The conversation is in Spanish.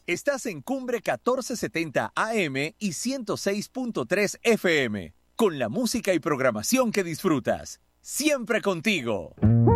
Estás en Cumbre 1470 AM y 106.3 FM, con la música y programación que disfrutas. Siempre contigo.